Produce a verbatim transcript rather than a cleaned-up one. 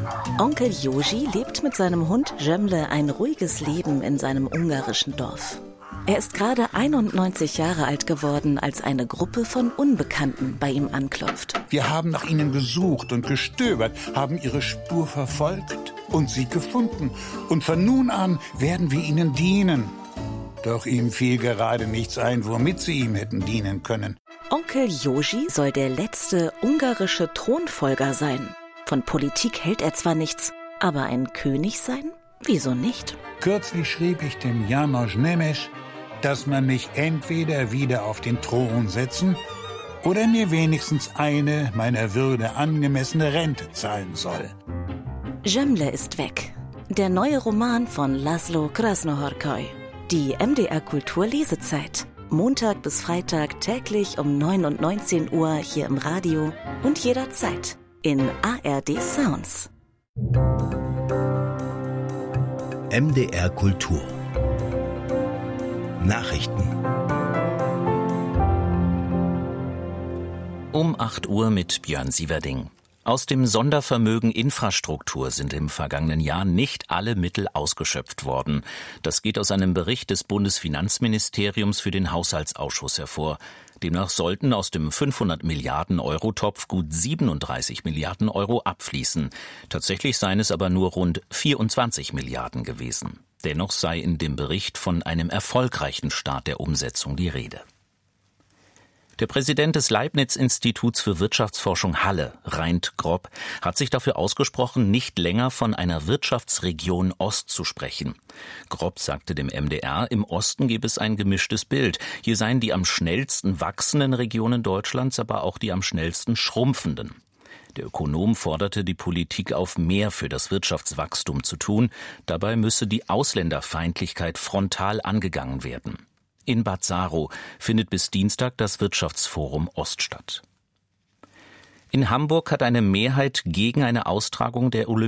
Onkel Joži lebt mit seinem Hund Jemle ein ruhiges Leben in seinem ungarischen Dorf. Er ist gerade einundneunzig Jahre alt geworden, als eine Gruppe von Unbekannten bei ihm anklopft. Wir haben nach ihnen gesucht und gestöbert, haben ihre Spur verfolgt und sie gefunden. Und von nun an werden wir ihnen dienen. Doch ihm fiel gerade nichts ein, womit sie ihm hätten dienen können. Onkel Joži soll der letzte ungarische Thronfolger sein. Von Politik hält er zwar nichts, aber ein König sein? Wieso nicht? Kürzlich schrieb ich dem János Nemes, dass man mich entweder wieder auf den Thron setzen oder mir wenigstens eine meiner Würde angemessene Rente zahlen soll. Jemle ist weg. Der neue Roman von Laszlo Krasznahorkai. Die M D R Kultur Lesezeit. Montag bis Freitag täglich um neun und neunzehn Uhr hier im Radio und jederzeit in A R D Sounds. M D R Kultur Nachrichten. Um acht Uhr mit Björn Sieverding. Aus dem Sondervermögen Infrastruktur sind im vergangenen Jahr nicht alle Mittel ausgeschöpft worden. Das geht aus einem Bericht des Bundesfinanzministeriums für den Haushaltsausschuss hervor. Demnach sollten aus dem fünfhundert Milliarden Euro Topf gut siebenunddreißig Milliarden Euro abfließen. Tatsächlich seien es aber nur rund vierundzwanzig Milliarden gewesen. Dennoch sei in dem Bericht von einem erfolgreichen Start der Umsetzung die Rede. Der Präsident des Leibniz-Instituts für Wirtschaftsforschung Halle, Reint Grob, hat sich dafür ausgesprochen, nicht länger von einer Wirtschaftsregion Ost zu sprechen. Grob sagte dem M D R, im Osten gebe es ein gemischtes Bild. Hier seien die am schnellsten wachsenden Regionen Deutschlands, aber auch die am schnellsten schrumpfenden. Der Ökonom forderte die Politik auf, mehr für das Wirtschaftswachstum zu tun. Dabei müsse die Ausländerfeindlichkeit frontal angegangen werden. In Bad Saro findet bis Dienstag das Wirtschaftsforum Ost statt. In Hamburg hat eine Mehrheit gegen eine Austragung der Olympiade